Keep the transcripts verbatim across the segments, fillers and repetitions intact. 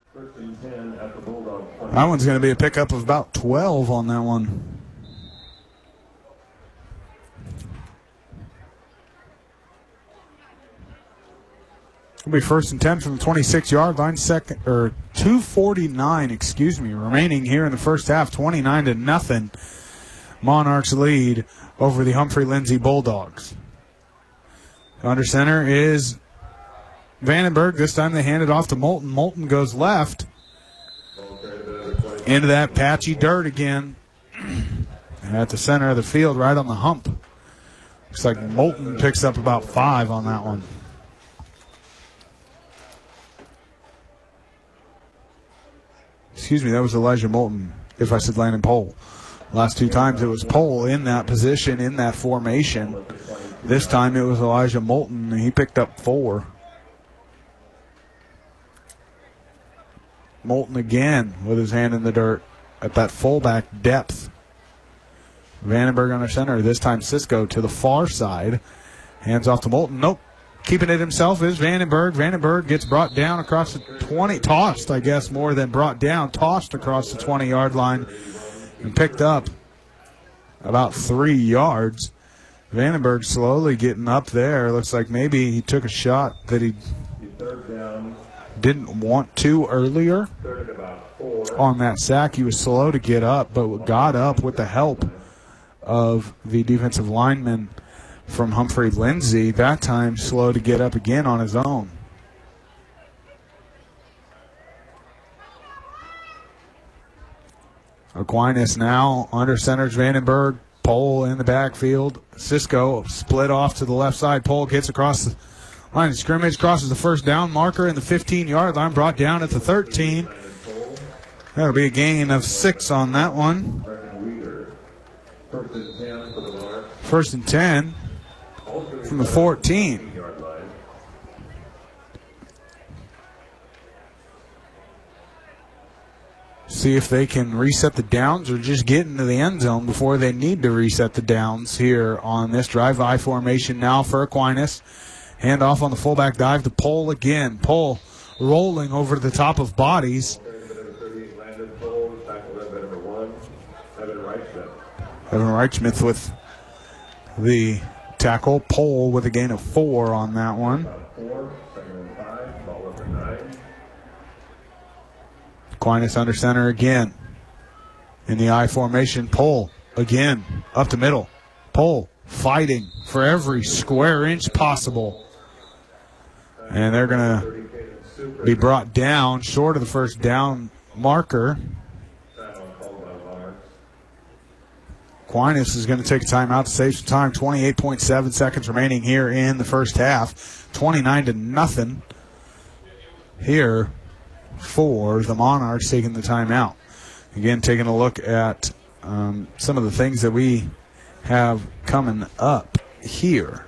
That one's going to be a pickup of about twelve on that one. It'll be first and ten from the twenty-six-yard line. Second or two forty-nine, excuse me, remaining here in the first half. twenty-nine to nothing. Monarchs lead over the Humphrey Lindsay Bulldogs. Under center is Vandenberg. This time they hand it off to Moulton. Moulton goes left into that patchy dirt again. At the center of the field, right on the hump. Looks like Moulton picks up about five on that one. Excuse me, that was Elijah Moulton, if I said Landon Pohl. Last two times it was Pohl in that position, in that formation. This time it was Elijah Moulton, and he picked up four. Moulton again with his hand in the dirt at that fullback depth. Vandenberg under center. This time Cisco to the far side. Hands off to Moulton. Nope. Keeping it himself is Vandenberg. Vandenberg gets brought down across the twenty. Tossed, I guess, more than brought down. Tossed across the twenty-yard line and picked up about three yards. Vandenberg slowly getting up there. Looks like maybe he took a shot that he didn't want to earlier on that sack. He was slow to get up, but got up with the help of the defensive lineman from Humphrey Lindsay. That time slow to get up again on his own. Aquinas now under centers Vandenberg. Pohl in the backfield. Cisco split off to the left side. Pohl gets across the line of scrimmage, crosses the first down marker in the fifteen-yard line, brought down at the thirteen. That'll be a gain of six on that one. First and ten from the fourteen. See if they can reset the downs or just get into the end zone before they need to reset the downs here on this drive. I formation now for Aquinas. Hand off on the fullback dive to Pohl again. Pohl rolling over the top of bodies. Evan Reichsmith with the tackle. Pohl with a gain of four on that one. Aquinas under center again. In the I formation, Pohl again up the middle. Pohl fighting for every square inch possible. And they're going to be brought down short of the first down marker. Aquinas is going to take a timeout to save some time. twenty-eight point seven seconds remaining here in the first half. twenty-nine to nothing here for the Monarchs taking the timeout. Again, taking a look at um, some of the things that we have coming up here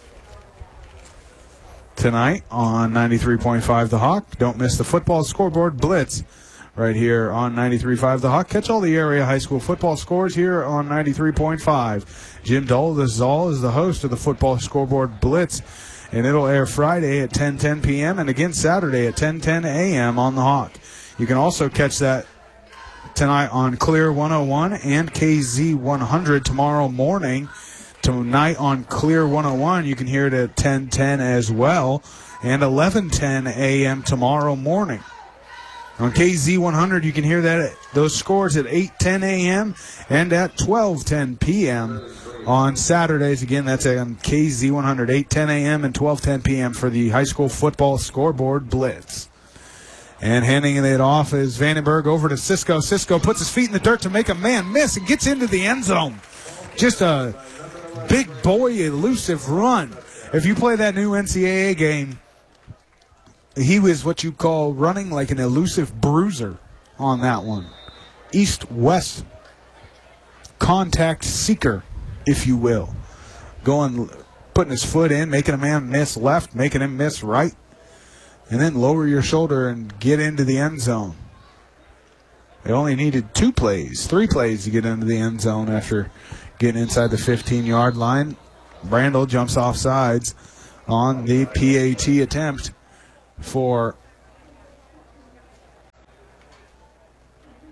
tonight on ninety-three point five The Hawk. Don't miss the football scoreboard blitz right here on ninety-three point five The Hawk. Catch all the area high school football scores here on ninety-three point five. Jim Dole, this is all, is the host of the football scoreboard blitz, and it'll air Friday at ten ten p.m. and again Saturday at ten ten a.m. on The Hawk. You can also catch that tonight on Clear one oh one and K Z one hundred tomorrow morning. Tonight on Clear one oh one, you can hear it at ten ten as well, and eleven ten a.m. tomorrow morning. On K Z one hundred, you can hear that those scores at eight ten a.m. and at twelve ten p.m. on Saturdays. Again, that's on K Z one hundred, eight ten a.m. and twelve ten p.m. for the high school football scoreboard blitz. And handing it off is Vandenberg over to Cisco. Cisco puts his feet in the dirt to make a man miss and gets into the end zone. Just a big boy elusive run. If you play that new N C double A game, he was what you call running like an elusive bruiser on that one. East-west contact seeker, if you will. Going, putting his foot in, making a man miss left, making him miss right, and then lower your shoulder and get into the end zone. They only needed two plays, three plays to get into the end zone after getting inside the fifteen-yard line. Brandel jumps off sides on the P A T attempt for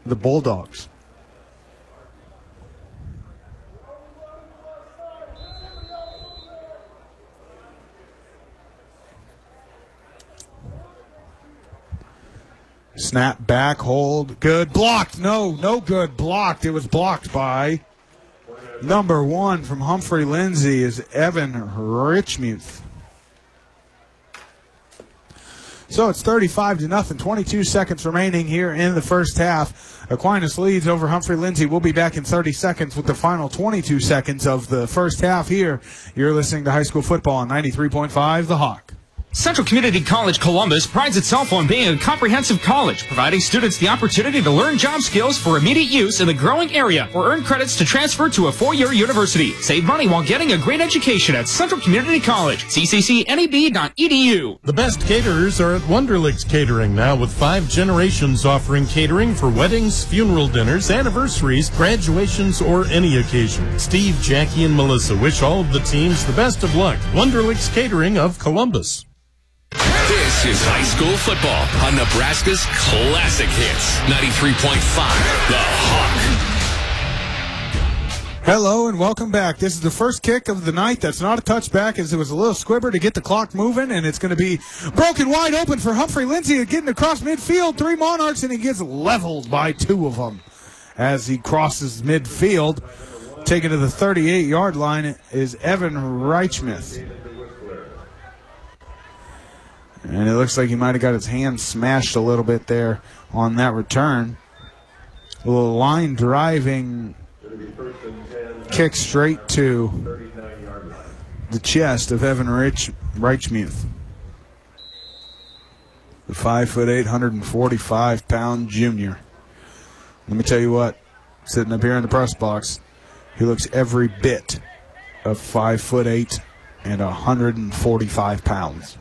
the Bulldogs. Snap back, hold, good, blocked, no, no good, blocked. It was blocked by number one from Humphrey Lindsay is Evan Richmuth. So it's thirty-five to nothing, twenty-two seconds remaining here in the first half. Aquinas leads over Humphrey Lindsay. We'll be back in thirty seconds with the final twenty-two seconds of the first half here. You're listening to High School Football on ninety-three point five The Hawk. Central Community College Columbus prides itself on being a comprehensive college, providing students the opportunity to learn job skills for immediate use in the growing area or earn credits to transfer to a four-year university. Save money while getting a great education at Central Community College. C C C N E B dot E D U. The best caterers are at Wonderlicks Catering now, with five generations offering catering for weddings, funeral dinners, anniversaries, graduations, or any occasion. Steve, Jackie, and Melissa wish all of the teams the best of luck. Wonderlicks Catering of Columbus. This is high school football on Nebraska's classic hits. ninety-three point five, The Hawk. Hello and welcome back. This is the first kick of the night that's not a touchback, as it was a little squibber to get the clock moving, and it's going to be broken wide open for Humphrey Lindsay getting across midfield. Three Monarchs, and he gets leveled by two of them as he crosses midfield. Taken to the thirty-eight-yard line is Evan Reichmuth. And it looks like he might have got his hand smashed a little bit there on that return. A little line driving kick straight to the chest of Evan Reich, Reichmuth. The five foot eight, one hundred forty-five pound junior. Let me tell you what, sitting up here in the press box, he looks every bit of five foot eight and one hundred forty-five pounds.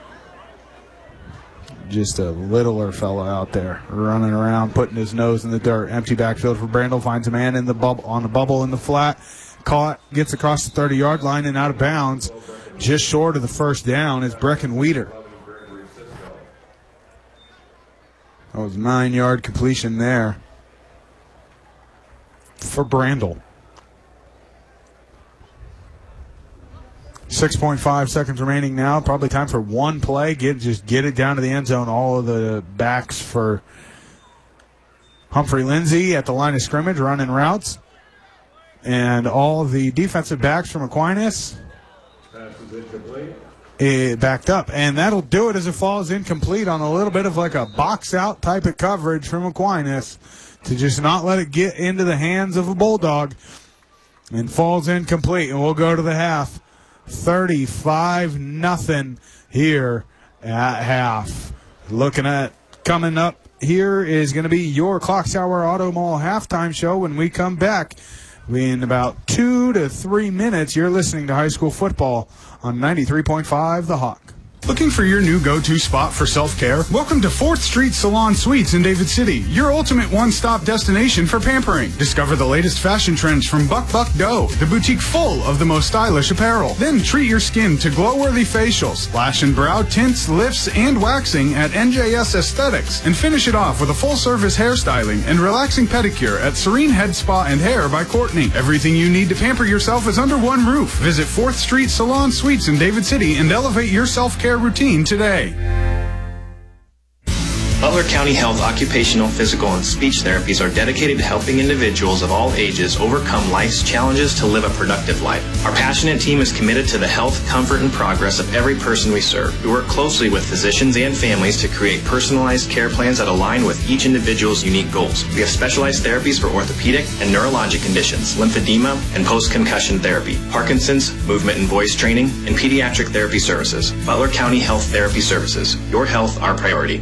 Just a littler fellow out there running around, putting his nose in the dirt. Empty backfield for Brandel. Finds a man in the bubble, on the bubble in the flat. Caught, gets across the thirty-yard line and out of bounds. Just short of the first down is Brecken Weeder. That was a nine-yard completion there for Brandel. six point five seconds remaining now. Probably time for one play. Get Just get it down to the end zone. All of the backs for Humphrey Lindsay at the line of scrimmage running routes. And all the defensive backs from Aquinas it backed up. And that'll do it as it falls incomplete on a little bit of like a box-out type of coverage from Aquinas to just not let it get into the hands of a Bulldog. And falls incomplete. And we'll go to the half. thirty-five nothing here at half. Looking at coming up here is going to be your Clock Tower Auto Mall halftime show when we come back. In about two to three minutes, you're listening to High School Football on ninety-three point five The Hawk. Looking for your new go-to spot for self-care? Welcome to fourth Street Salon Suites in David City, your ultimate one-stop destination for pampering. Discover the latest fashion trends from Buck Buck Dough, the boutique full of the most stylish apparel. Then treat your skin to glow-worthy facials, lash and brow tints, lifts, and waxing at N J S Aesthetics. And finish it off with a full-service hairstyling and relaxing pedicure at Serene Head Spa and Hair by Courtney. Everything you need to pamper yourself is under one roof. Visit fourth Street Salon Suites in David City and elevate your self-care routine today. Butler County Health Occupational, Physical, and Speech Therapies are dedicated to helping individuals of all ages overcome life's challenges to live a productive life. Our passionate team is committed to the health, comfort, and progress of every person we serve. We work closely with physicians and families to create personalized care plans that align with each individual's unique goals. We have specialized therapies for orthopedic and neurologic conditions, lymphedema, and post-concussion therapy, Parkinson's, movement and voice training, and pediatric therapy services. Butler County Health Therapy Services. Your health, our priority.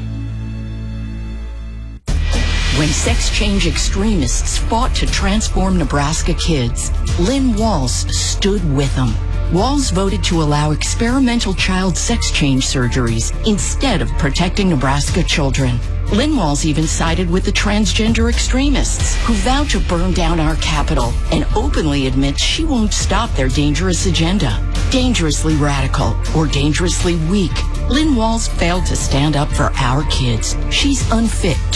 When sex change extremists fought to transform Nebraska kids, Lynn Walls stood with them. Walls voted to allow experimental child sex change surgeries instead of protecting Nebraska children. Lynn Walls even sided with the transgender extremists who vow to burn down our capital and openly admits she won't stop their dangerous agenda. Dangerously radical or dangerously weak, Lynn Walls failed to stand up for our kids. She's unfit